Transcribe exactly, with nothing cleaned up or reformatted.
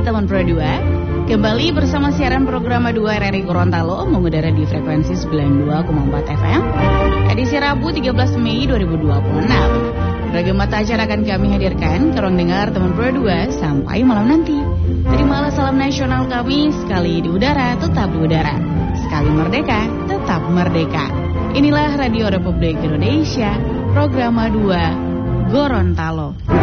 teman Pro dua. Kembali bersama siaran program dua R R I Gorontalo mengudara di frekuensi sembilan puluh dua koma empat F M. Edisi Rabu tiga belas Mei dua ribu dua puluh enam. Beragam mata acara akan kami hadirkan ke ruang dengar teman Pro dua sampai malam nanti. Terimalah salam nasional kami, sekali di udara tetap di udara, sekali merdeka tetap merdeka. Inilah Radio Republik Indonesia, program dua Gorontalo.